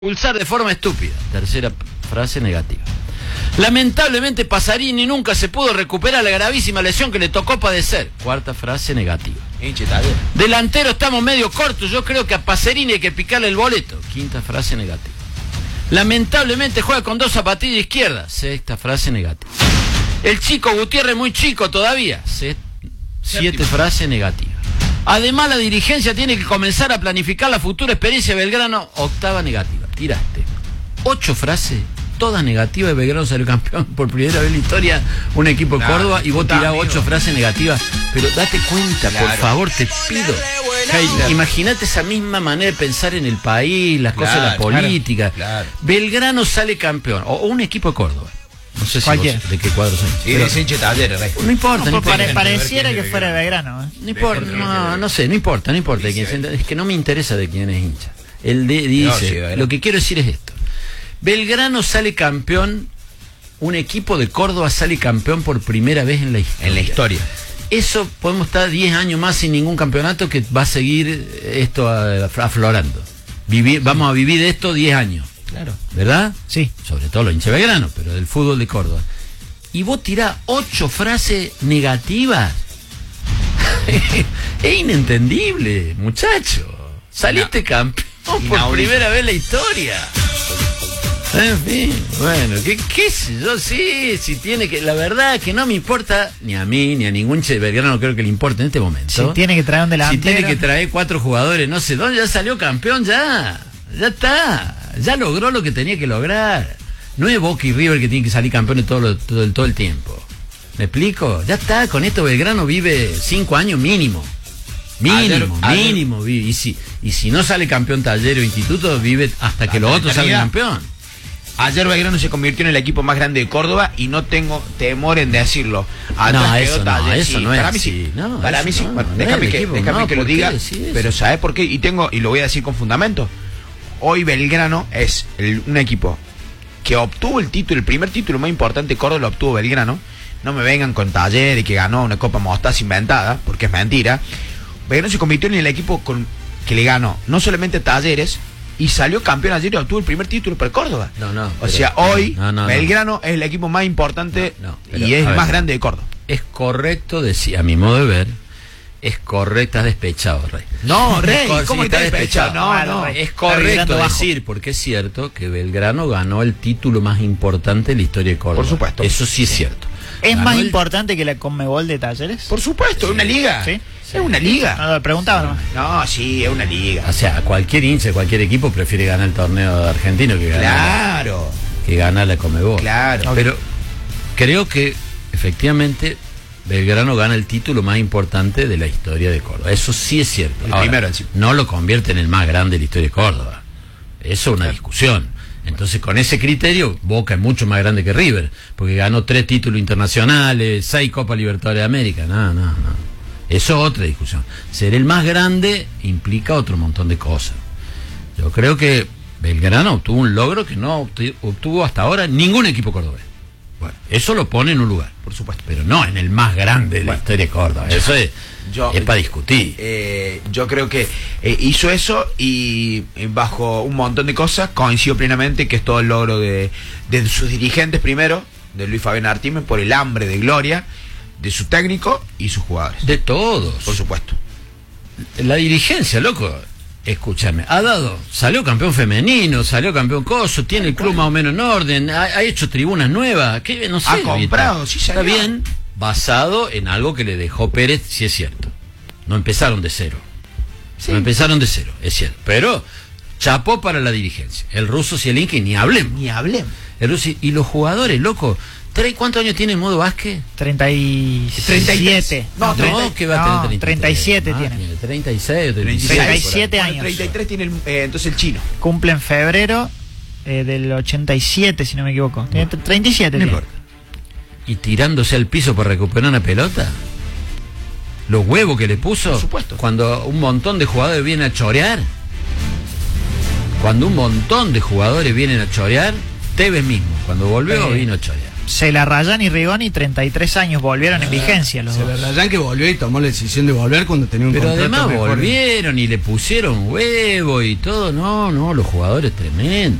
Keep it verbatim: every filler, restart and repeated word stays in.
Expulsar de forma estúpida. Tercera frase negativa. Lamentablemente Pasarini nunca se pudo recuperar la gravísima lesión que le tocó padecer. Cuarta frase negativa. Delantero estamos medio cortos. Yo creo que a Pasarini hay que picarle el boleto. Quinta frase negativa. Lamentablemente juega con dos zapatillas izquierdas. Sexta frase negativa. El chico Gutiérrez muy chico todavía. Se... Siete frase negativa. Además la dirigencia tiene que comenzar a planificar la futura experiencia de Belgrano. Octava negativa. Tiraste ocho frases, todas negativas, de Belgrano salió campeón por primera vez en la historia, un equipo de Córdoba, nah, y vos tirás ocho frases negativas. Pero date cuenta, claro, por favor, te pido. Imagínate esa misma manera de pensar en el país, las claro, cosas de la política. Claro, claro. Belgrano sale campeón, o, o un equipo de Córdoba. No sé si vos, de qué cuadro son. Sí, pero, de Talleres, no importa, no, no importa. Pare, pareciera que fuera de Belgrano. ¿eh? No importa, no, no sé, no importa, no importa. De quién se, es que no me interesa de quién es hincha. Él de, dice, no, sí, lo que quiero decir es esto. Belgrano sale campeón, un equipo de Córdoba sale campeón por primera vez en la historia. En la historia. Eso podemos estar diez años más sin ningún campeonato, que va a seguir esto aflorando. Vivir, vamos a vivir de esto diez años. Claro. ¿Verdad? Sí. Sobre todo los hinchas de Belgrano, pero del fútbol de Córdoba. Y vos tirás ocho frases negativas. Es inentendible, muchacho. Saliste no. campeón por no, primera vez en la historia. En fin, bueno, ¿qué, qué sé yo? Sí, si tiene que... La verdad es que no me importa, ni a mí, ni a ningún hincha de Belgrano, creo que le importa en este momento. Si tiene que traer un delantero. Si tiene que traer cuatro jugadores, no sé dónde, ya salió campeón, ya. Ya está. Ya logró lo que tenía que lograr. No es Boca y River que tienen que salir campeones todo, lo, todo, todo el tiempo. ¿Me explico? Ya está, con esto Belgrano vive cinco años mínimo. Mínimo, ayer, mínimo. Ayer. Vive. Y, si, y si no sale campeón Talleres o Instituto, vive hasta que los otros salgan campeón. Ayer Belgrano se convirtió en el equipo más grande de Córdoba y no tengo temor en decirlo. Atrás no, eso no, Talleres, eso sí. no es Para mí sí. sí. No, para mí sí. No, bueno, no déjame es que, equipo, déjame no, que lo diga. Pero ¿sabes por qué? Y tengo y lo voy a decir con fundamento. Hoy Belgrano es el, un equipo que obtuvo el título, el primer título más importante de Córdoba lo obtuvo Belgrano. No me vengan con Talleres y que ganó una Copa Mostaza inventada, porque es mentira. Belgrano se convirtió en el equipo con, que le ganó no solamente Talleres, y salió campeón ayer y obtuvo el primer título para Córdoba. No, no. O pero, sea, hoy no, no, Belgrano no. es el equipo más importante no, no, pero, y es el ver, más grande de Córdoba. Es correcto decir, a mi modo de ver, es correcto, estás despechado, Rey. No, Rey, es ¿cómo sí, estás despechado? despechado? No, no. Es correcto decir, porque es cierto que Belgrano ganó el título más importante de la historia de Córdoba. Por supuesto. Eso sí es cierto. ¿Es ganó más el... importante que la Conmebol de Talleres? Por supuesto, es una liga. ¿Sí? Es una liga. No, lo preguntaba, ¿no? No, sí, es una liga. O sea, cualquier hincha de cualquier equipo prefiere ganar el torneo argentino que ganar, claro. que ganar la Conmebol. Claro. Pero creo que efectivamente Belgrano gana el título más importante de la historia de Córdoba. Eso sí es cierto. El Ahora, primero en sí. No lo convierte en el más grande de la historia de Córdoba. Eso es una discusión. Entonces, con ese criterio, Boca es mucho más grande que River, porque ganó tres títulos internacionales, seis Copas Libertadores de América. No, no, no. Eso es otra discusión. Ser el más grande implica otro montón de cosas. Yo creo que Belgrano obtuvo un logro que no obtuvo hasta ahora ningún equipo cordobés. Bueno, eso lo pone en un lugar, por supuesto, pero no en el más grande de la bueno, historia de Córdoba. Eso es, yo, es para discutir. Eh, yo creo que eh, hizo eso y eh, bajo un montón de cosas coincido plenamente que es todo el logro de, de sus dirigentes primero, de Luis Fabián Artimen, por el hambre de gloria, de su técnico y sus jugadores. De todos. Por supuesto. La dirigencia, loco. Escúchame, ha dado, salió campeón femenino, salió campeón coso, tiene el club más o menos en orden, ha, ha hecho tribunas nuevas, que no sé. Ha comprado, sí, está bien, basado en algo que le dejó Pérez, si es cierto. No empezaron de cero. Sí. No empezaron de cero, es cierto. Pero chapó para la dirigencia. El ruso Zielinski, ni hablemos. Ni hablemos. El ruso, y los jugadores, loco. ¿Cuántos años tiene Modo Vázquez? treinta y siete. No, no, que va a tener treinta y siete. Ah, tiene. tiene. treinta y seis, treinta y seis, treinta y siete años. treinta y tres tiene el, eh, entonces el chino. Cumple en febrero eh, del ochenta y siete, si no me equivoco. Tiene treinta y siete. No importa. Y tirándose al piso para recuperar una pelota. Los huevos que le puso. Por supuesto. Cuando un montón de jugadores vienen a chorear. Cuando un montón de jugadores vienen a chorear. Tevez mismo, cuando volvió, eh. vino a chorear. Celarrayán y Rigoni, treinta y tres años, volvieron ah, en vigencia los dos. Celarrayán que volvió y tomó la decisión de volver cuando tenía un Pero contrato además mejor. volvieron y le pusieron huevo y todo. No, no, los jugadores tremendos.